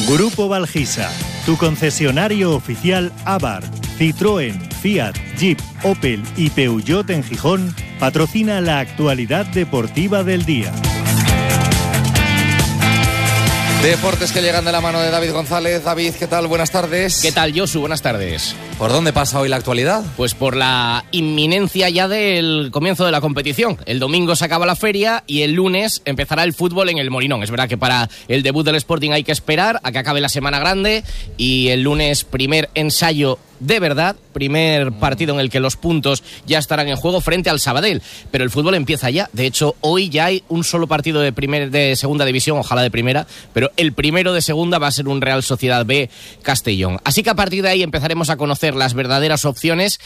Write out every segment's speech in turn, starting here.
Grupo Valgisa, tu concesionario oficial Abarth, Citroën, Fiat, Jeep, Opel y Peugeot en Gijón, patrocina la actualidad deportiva del día. Deportes que llegan de la mano de David González. David, ¿qué tal? Buenas tardes. ¿Qué tal, Josu? Buenas tardes. ¿Por dónde pasa hoy la actualidad? Pues por la inminencia ya del comienzo de la competición. El domingo se acaba la feria y el lunes empezará el fútbol en el Molinón. Es verdad que para el debut del Sporting hay que esperar a que acabe la semana grande y el lunes primer ensayo de verdad, primer partido en el que los puntos ya estarán en juego frente al Sabadell, pero el fútbol empieza ya. De hecho, hoy ya hay un solo partido de segunda división, ojalá de primera, pero el primero de segunda va a ser un Real Sociedad B Castellón. Así que a partir de ahí empezaremos a conocer las verdaderas opciones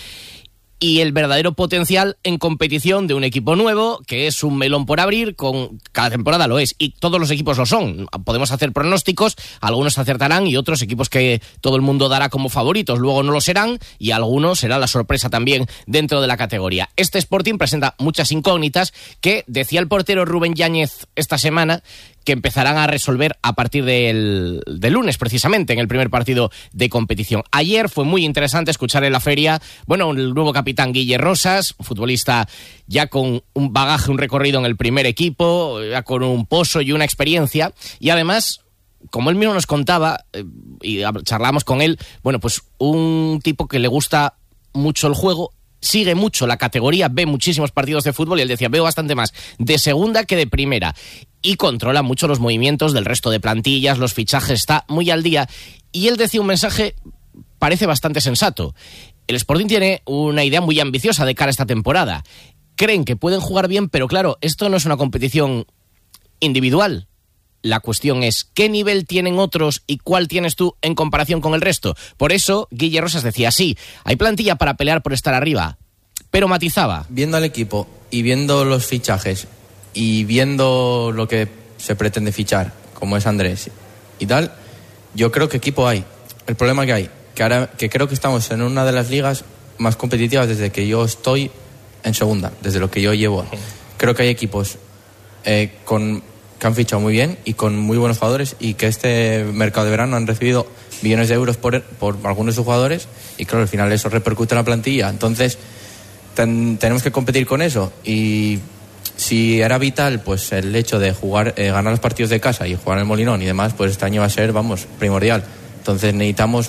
y el verdadero potencial en competición de un equipo nuevo, que es un melón por abrir, con cada temporada lo es, y todos los equipos lo son. Podemos hacer pronósticos, algunos acertarán y otros equipos que todo el mundo dará como favoritos luego no lo serán, y algunos será la sorpresa también dentro de la categoría. Este Sporting presenta muchas incógnitas que, decía el portero Rubén Yáñez esta semana, que empezarán a resolver a partir del lunes, precisamente, en el primer partido de competición. Ayer fue muy interesante escuchar en la feria, el nuevo capitán Guille Rosas, un futbolista ya con un bagaje, un recorrido en el primer equipo, ya con un pozo y una experiencia, y además, como él mismo nos contaba, y charlamos con él, pues un tipo que le gusta mucho el juego, sigue mucho la categoría, ve muchísimos partidos de fútbol y él decía, veo bastante más de segunda que de primera, y controla mucho los movimientos del resto de plantillas, los fichajes, está muy al día, y él decía un mensaje, parece bastante sensato. El Sporting tiene una idea muy ambiciosa de cara a esta temporada. Creen que pueden jugar bien, pero claro, esto no es una competición individual. La cuestión es, ¿qué nivel tienen otros y cuál tienes tú en comparación con el resto? Por eso, Guille Rosas decía, sí, hay plantilla para pelear por estar arriba, pero matizaba. Viendo al equipo y viendo los fichajes y viendo lo que se pretende fichar, como es Andrés y tal, yo creo que equipo hay. El problema que hay, que creo que estamos en una de las ligas más competitivas desde que yo estoy en segunda, desde lo que yo llevo. Creo que hay equipos que han fichado muy bien y con muy buenos jugadores, y que este mercado de verano han recibido millones de euros por algunos de sus jugadores, y claro, al final eso repercute en la plantilla. Entonces tenemos que competir con eso, y si era vital pues el hecho de jugar, ganar los partidos de casa y jugar en el Molinón y demás, pues este año va a ser primordial. Entonces necesitamos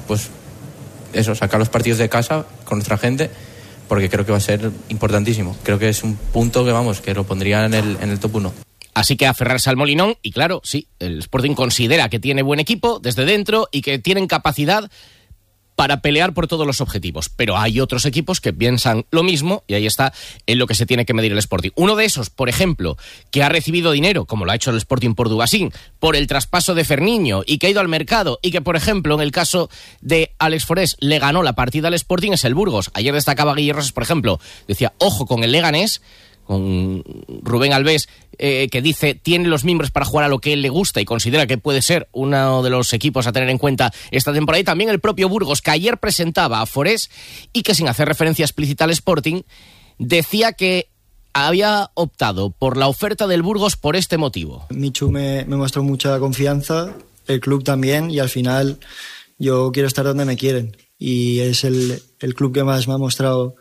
sacar los partidos de casa con nuestra gente, porque creo que va a ser importantísimo. Creo que es un punto que lo pondría en el top 1. Así que aferrarse al Molinón, y claro, sí, el Sporting considera que tiene buen equipo desde dentro y que tienen capacidad para pelear por todos los objetivos. Pero hay otros equipos que piensan lo mismo, y ahí está en lo que se tiene que medir el Sporting. Uno de esos, por ejemplo, que ha recibido dinero, como lo ha hecho el Sporting por Dubasín, por el traspaso de Ferniño, y que ha ido al mercado, y que, por ejemplo, en el caso de Alex Forés, le ganó la partida al Sporting, es el Burgos. Ayer destacaba Guille Rosas, por ejemplo, decía, ojo con el Leganés, con Rubén Alves, que dice tiene los miembros para jugar a lo que él le gusta y considera que puede ser uno de los equipos a tener en cuenta esta temporada. Y también el propio Burgos, que ayer presentaba a Forés y que, sin hacer referencia explícita al Sporting, decía que había optado por la oferta del Burgos por este motivo. Michu me mostró mucha confianza, el club también, y al final yo quiero estar donde me quieren, y es el club que más me ha mostrado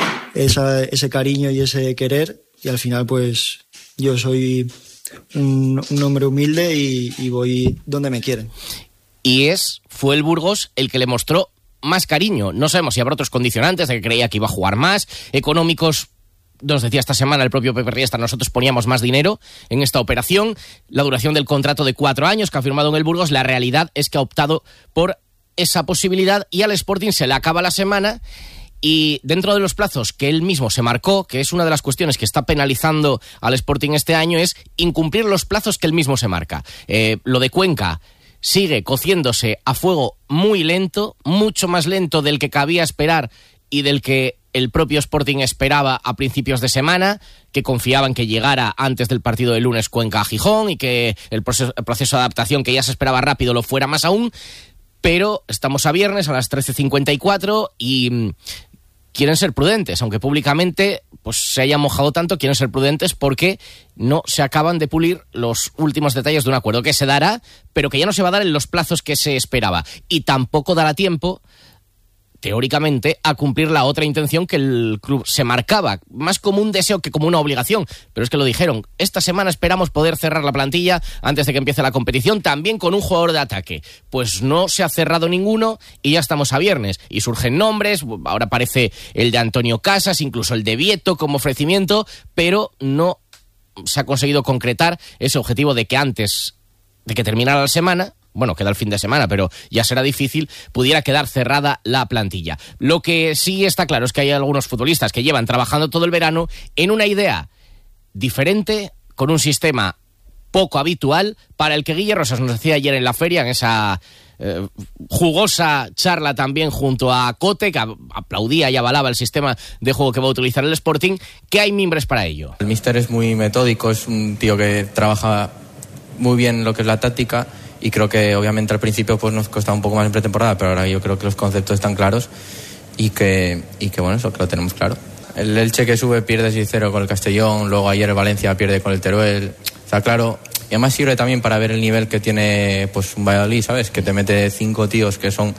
ese cariño y ese querer, y al final pues yo soy un hombre humilde y voy donde me quieren. Y fue el Burgos el que le mostró más cariño. No sabemos si habrá otros condicionantes, de que creía que iba a jugar más, económicos. Nos decía esta semana el propio Pepe Riestra, nosotros poníamos más dinero en esta operación, la duración del contrato de 4 años que ha firmado en el Burgos. La realidad es que ha optado por esa posibilidad, y al Sporting se le acaba la semana. Y dentro de los plazos que él mismo se marcó, que es una de las cuestiones que está penalizando al Sporting este año, es incumplir los plazos que él mismo se marca. Lo de Cuenca sigue cociéndose a fuego muy lento, mucho más lento del que cabía esperar y del que el propio Sporting esperaba a principios de semana, que confiaban que llegara antes del partido de lunes Cuenca a Gijón, y que el proceso de adaptación, que ya se esperaba rápido, lo fuera más aún. Pero estamos a viernes a las 13:54 y quieren ser prudentes, aunque públicamente pues se hayan mojado tanto, quieren ser prudentes porque no se acaban de pulir los últimos detalles de un acuerdo que se dará, pero que ya no se va a dar en los plazos que se esperaba, y tampoco dará tiempo, teóricamente, a cumplir la otra intención que el club se marcaba, más como un deseo que como una obligación, pero es que lo dijeron, esta semana esperamos poder cerrar la plantilla antes de que empiece la competición, también con un jugador de ataque. Pues no se ha cerrado ninguno y ya estamos a viernes, y surgen nombres, ahora aparece el de Antonio Casas, incluso el de Vieto como ofrecimiento, pero no se ha conseguido concretar ese objetivo de que antes de que terminara la semana, bueno, queda el fin de semana, pero ya será difícil, pudiera quedar cerrada la plantilla. Lo que sí está claro es que hay algunos futbolistas que llevan trabajando todo el verano en una idea diferente, con un sistema poco habitual, para el que Guille Rosas nos decía ayer en la feria, en esa jugosa charla también junto a Cote, que aplaudía y avalaba el sistema de juego que va a utilizar el Sporting, que hay mimbres para ello. El míster es muy metódico, es un tío que trabaja muy bien lo que es la táctica, y creo que obviamente al principio pues nos costaba un poco más en pretemporada, pero ahora yo creo que los conceptos están claros y que bueno, eso que lo tenemos claro. El Elche que sube pierde 6-0 con el Castellón, luego ayer el Valencia pierde con el Teruel, está claro. Y además sirve también para ver el nivel que tiene pues un Valladolid, ¿sabes? Que te mete 5 tíos que son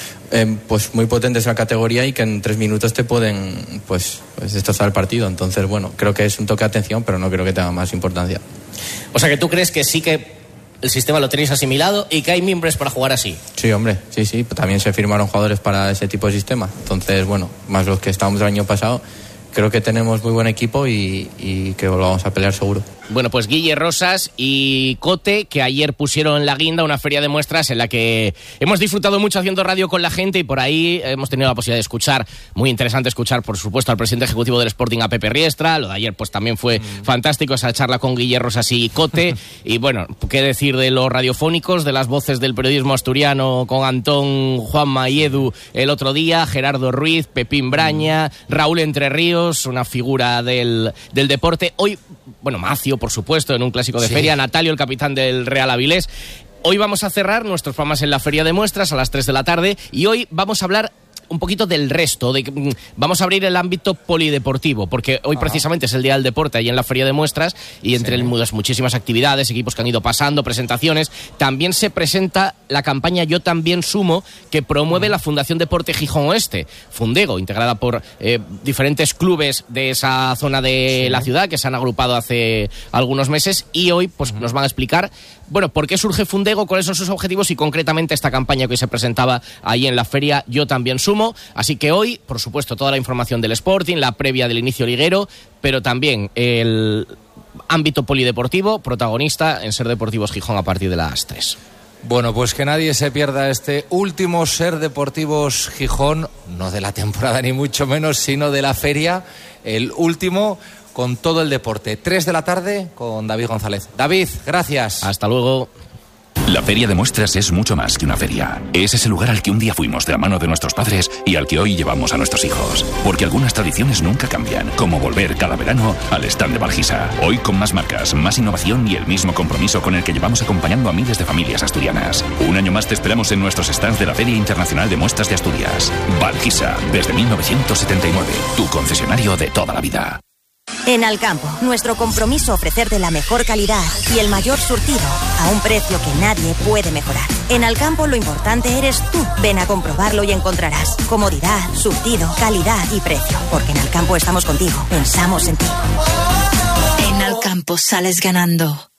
pues muy potentes en la categoría y que en 3 minutos te pueden pues destrozar el partido. Entonces, bueno, creo que es un toque de atención, pero no creo que tenga más importancia. O sea que tú crees que sí que el sistema lo tenéis asimilado y que hay mimbres para jugar así. Sí, hombre, sí. También se firmaron jugadores para ese tipo de sistema. Entonces, bueno, más los que estábamos el año pasado, creo que tenemos muy buen equipo y que lo vamos a pelear seguro. Bueno, pues Guille Rosas y Cote, que ayer pusieron la guinda, una feria de muestras en la que hemos disfrutado mucho haciendo radio con la gente, y por ahí hemos tenido la posibilidad de escuchar, muy interesante escuchar, por supuesto, al presidente ejecutivo del Sporting, a Pepe Riestra. Lo de ayer pues también fue fantástico, esa charla con Guille Rosas y Cote. Y bueno, qué decir de los radiofónicos, de las voces del periodismo asturiano con Antón, Juanma y Edu el otro día, Gerardo Ruiz, Pepín Braña, Raúl Entre Ríos, una figura del deporte. Hoy, bueno, Macio, por supuesto, en un clásico de feria, Natalio, el capitán del Real Avilés. Hoy vamos a cerrar nuestros programas en la feria de muestras a las 3 de la tarde, y hoy vamos a hablar un poquito del resto, vamos a abrir el ámbito polideportivo, porque hoy precisamente es el Día del Deporte ahí en la feria de muestras, y entre las muchísimas actividades, equipos que han ido pasando, presentaciones, también se presenta la campaña Yo También Sumo, que promueve la Fundación Deporte Gijón Oeste, Fundego, integrada por diferentes clubes de esa zona de la ciudad que se han agrupado hace algunos meses, y hoy pues nos van a explicar, bueno, por qué surge Fundego, cuáles son sus objetivos y concretamente esta campaña que hoy se presentaba ahí en la feria Yo También Sumo. Así que hoy, por supuesto, toda la información del Sporting, la previa del inicio liguero, pero también el ámbito polideportivo, protagonista en Ser Deportivos Gijón a partir de las 3. Bueno, pues que nadie se pierda este último Ser Deportivos Gijón, no de la temporada ni mucho menos, sino de la feria, el último con todo el deporte. 3 de la tarde con David González. David, gracias. Hasta luego. La Feria de Muestras es mucho más que una feria. Es ese lugar al que un día fuimos de la mano de nuestros padres y al que hoy llevamos a nuestros hijos. Porque algunas tradiciones nunca cambian, como volver cada verano al stand de Valgisa. Hoy con más marcas, más innovación y el mismo compromiso con el que llevamos acompañando a miles de familias asturianas. Un año más te esperamos en nuestros stands de la Feria Internacional de Muestras de Asturias. Valgisa, desde 1979, tu concesionario de toda la vida. En Alcampo, nuestro compromiso ofrecerte la mejor calidad y el mayor surtido a un precio que nadie puede mejorar. En Alcampo lo importante eres tú. Ven a comprobarlo y encontrarás comodidad, surtido, calidad y precio. Porque en Alcampo estamos contigo, pensamos en ti. En Alcampo sales ganando.